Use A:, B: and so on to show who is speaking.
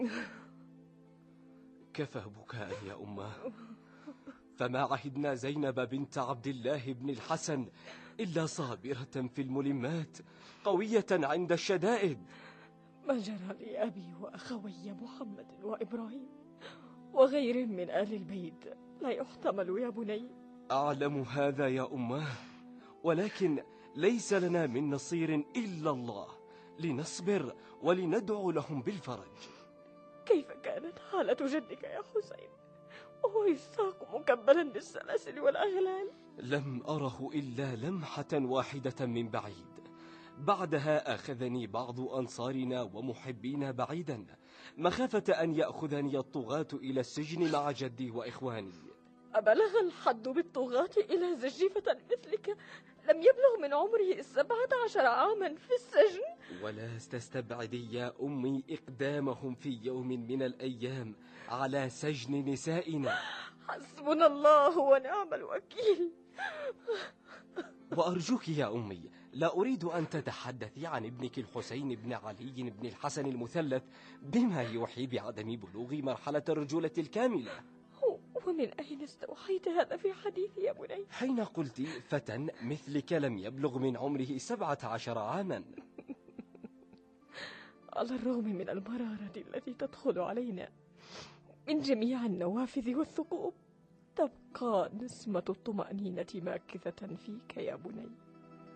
A: كفى بكاء يا أماه، فما عهدنا زينب بنت عبد الله بن الحسن إلا صابرة في الملمات، قوية عند الشدائد.
B: ما جرى لأبي وأخوي محمد وإبراهيم وغيرهم من آل البيت لا يحتمل يا بني.
A: أعلم هذا يا أماه، ولكن ليس لنا من نصير إلا الله، لنصبر ولندعو لهم بالفرج.
B: كيف كانت حالة جدك يا حسين وهو يساق مكبلا بالسلاسل والأغلال؟
A: لم أره إلا لمحة واحدة من بعيد، بعدها أخذني بعض أنصارنا ومحبينا بعيدا، مخافة أن يأخذني الطغاة إلى السجن مع جدي وإخواني.
B: أبلغ الحد بالطغاة إلى زجيفة مثلك لم يبلغ من عمره 17 عاما في السجن؟
A: ولا تستبعدي يا أمي إقدامهم في يوم من الأيام على سجن نسائنا.
B: حسبنا الله ونعم الوكيل.
A: وأرجوك يا أمي، لا أريد أن تتحدثي عن ابنك الحسين بن علي بن الحسن المثلث بما يوحي بعدم بلوغ مرحلة الرجولة الكاملة.
B: ومن أين استوحيت هذا في حديثي يا بني؟
A: حين قلت فتى مثلك لم يبلغ من عمره 17 عاما.
B: على الرغم من المرارة التي تدخل علينا من جميع النوافذ والثقوب، تبقى نسمة الطمأنينة ماكثة فيك يا بني.